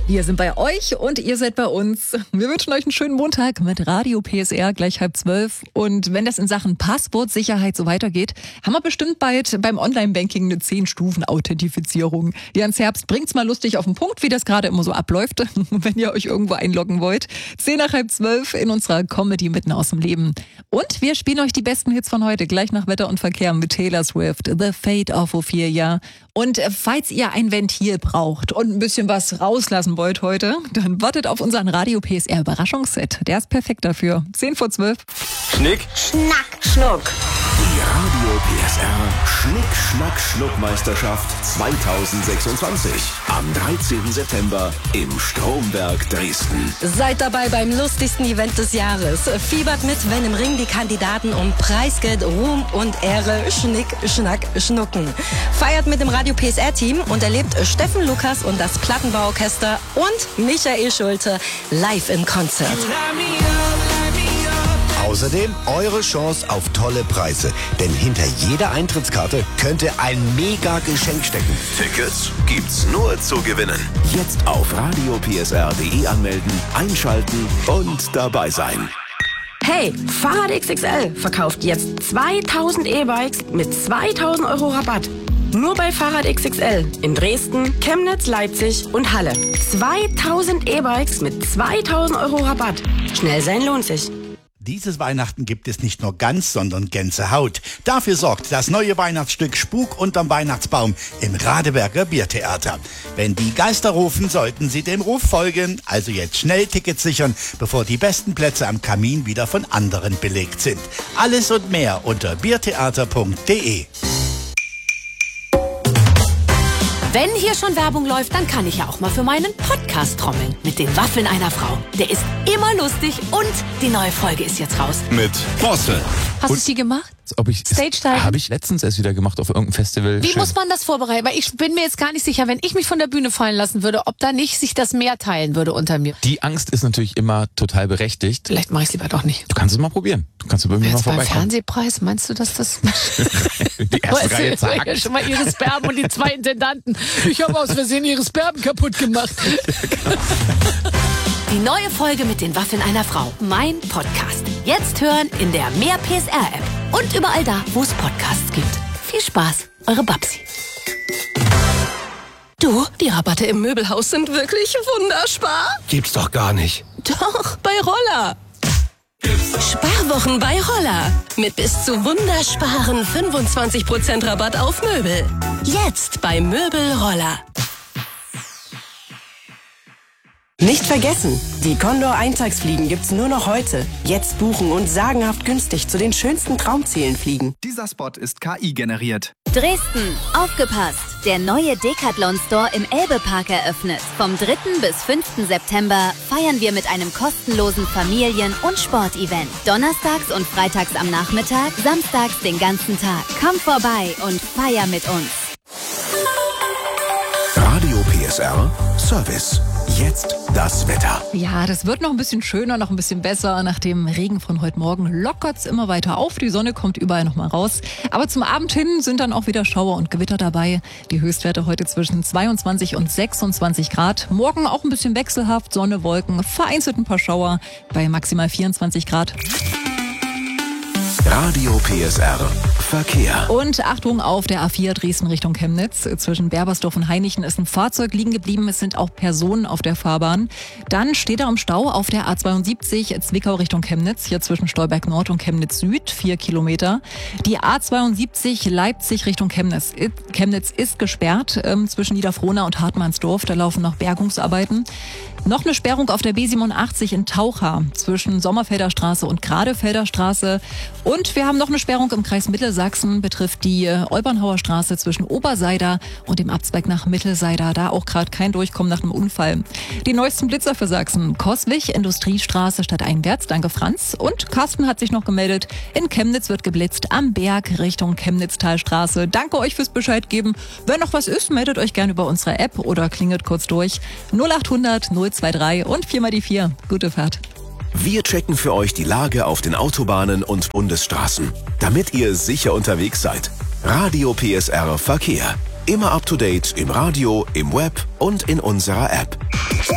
Wir sind bei euch und ihr seid bei uns. Wir wünschen euch einen schönen Montag mit Radio PSR gleich 11:30. Und wenn das in Sachen Passwortsicherheit so weitergeht, haben wir bestimmt bald beim Online-Banking eine 10-Stufen-Authentifizierung. Jans Herbst bringt's mal lustig auf den Punkt, wie das gerade immer so abläuft, wenn ihr euch irgendwo einloggen wollt. 10:10 in unserer Comedy mitten aus dem Leben. Und wir spielen euch die besten Hits von heute, gleich nach Wetter und Verkehr mit Taylor Swift, The Fate of Ophelia. Und falls ihr ein Ventil braucht und ein bisschen was rauslassen wollt heute, dann wartet auf unseren Radio PSR Überraschungsset. Der ist perfekt dafür. 10:12. Schnick, Schnack, Schnuck. die Radio PSR Schnick, Schnack, Schnuck-Meisterschaft 2026. Am 13. September im Stromberg Dresden. Seid dabei beim lustigsten Event des Jahres. Fiebert mit, wenn im Ring die Kandidaten um Preisgeld, Ruhm und Ehre Schnick, Schnack, Schnucken. Feiert mit dem Radio PSR-Team und erlebt Steffen Lukas und das Plattenbauorchester und Michael Schulte live im Konzert. Außerdem eure Chance auf tolle Preise. Denn hinter jeder Eintrittskarte könnte ein Mega-Geschenk stecken. Tickets gibt's nur zu gewinnen. Jetzt auf radiopsr.de anmelden, einschalten und dabei sein. Hey, Fahrrad XXL verkauft jetzt 2000 E-Bikes mit 2000 Euro Rabatt. Nur bei Fahrrad XXL in Dresden, Chemnitz, Leipzig und Halle. 2000 E-Bikes mit 2000 Euro Rabatt. Schnell sein lohnt sich. Dieses Weihnachten gibt es nicht nur Gans, sondern Gänsehaut. Dafür sorgt das neue Weihnachtsstück Spuk unterm Weihnachtsbaum im Radeberger Biertheater. Wenn die Geister rufen, sollten sie dem Ruf folgen. Also jetzt schnell Tickets sichern, bevor die besten Plätze am Kamin wieder von anderen belegt sind. Alles und mehr unter biertheater.de. Wenn hier schon Werbung läuft, dann kann ich ja auch mal für meinen Podcast trommeln. Mit den Waffeln einer Frau. Der ist immer lustig und die neue Folge ist jetzt raus. Mit Bosse. Hast du sie gemacht? Stage-Time? Habe ich letztens erst wieder gemacht auf irgendeinem Festival. Wie Schön. muss man das vorbereiten? Weil ich bin mir jetzt gar nicht sicher, wenn ich mich von der Bühne fallen lassen würde, ob da nicht sich das mehr teilen würde unter mir. Die Angst ist natürlich immer total berechtigt. Vielleicht mache ich es lieber doch nicht. Du kannst es mal probieren. Du kannst bei mir mal Jetzt beim vorbeikommen. Fernsehpreis, meinst du, dass das... Die erste Reihe zack. Ja, schon mal ihre Sperben und die zwei Intendanten. Ich habe aus Versehen ihre Sperben kaputt gemacht. Die neue Folge mit den Waffeln einer Frau. Mein Podcast. Jetzt hören in der Mehr PSR-App. Und überall da, wo es Podcasts gibt. Viel Spaß, eure Babsi. Du, die Rabatte im Möbelhaus sind wirklich wunderbar. Gibt's doch gar nicht. Doch, bei Roller. Sparwochen bei Roller. Mit bis zu wundersparen 25% Rabatt auf Möbel. Jetzt bei Möbel Roller. Nicht vergessen, die Condor Eintagsfliegen gibt's nur noch heute. Jetzt buchen und sagenhaft günstig zu den schönsten Traumzielen fliegen. Dieser Spot ist KI generiert. Dresden, aufgepasst! Der neue Decathlon-Store im Elbe-Park eröffnet. Vom 3. bis 5. September feiern wir mit einem kostenlosen Familien- und Sportevent. Donnerstags und freitags am Nachmittag, samstags den ganzen Tag. Komm vorbei und feier mit uns. Radio PSR Service. Jetzt das Wetter. Ja, das wird noch ein bisschen schöner, noch ein bisschen besser. Nach dem Regen von heute Morgen lockert's immer weiter auf. Die Sonne kommt überall noch mal raus. Aber zum Abend hin sind dann auch wieder Schauer und Gewitter dabei. Die Höchstwerte heute zwischen 22 und 26 Grad. Morgen auch ein bisschen wechselhaft, Sonne, Wolken, vereinzelt ein paar Schauer bei maximal 24 Grad. Radio PSR Verkehr. Und Achtung auf der A4 Dresden Richtung Chemnitz. Zwischen Berbersdorf und Hainichen ist ein Fahrzeug liegen geblieben. Es sind auch Personen auf der Fahrbahn. Dann steht er im Stau auf der A72 Zwickau Richtung Chemnitz. Hier zwischen Stolberg Nord und Chemnitz Süd 4 Kilometer. Die A72 Leipzig Richtung Chemnitz. Chemnitz ist gesperrt zwischen Niederfrohna und Hartmannsdorf. Da laufen noch Bergungsarbeiten. Noch eine Sperrung auf der B87 in Taucha zwischen Sommerfelder Straße und Gradefelder Straße. Und wir haben noch eine Sperrung im Kreis Mittelsachsen, betrifft die Olbernhauer Straße zwischen Oberseider und dem Abzweig nach Mittelseider. Da auch gerade kein Durchkommen nach einem Unfall. Die neuesten Blitzer für Sachsen. Koswig, Industriestraße stadteinwärts. Danke Franz. Und Carsten hat sich noch gemeldet. In Chemnitz wird geblitzt am Berg Richtung Chemnitztalstraße. Danke euch fürs Bescheid geben. Wenn noch was ist, meldet euch gerne über unsere App oder klingelt kurz durch. 0800 023 und 4 mal die 4. Gute Fahrt. Wir checken für euch die Lage auf den Autobahnen und Bundesstraßen, damit ihr sicher unterwegs seid. Radio PSR Verkehr. Immer up to date im Radio, im Web und in unserer App.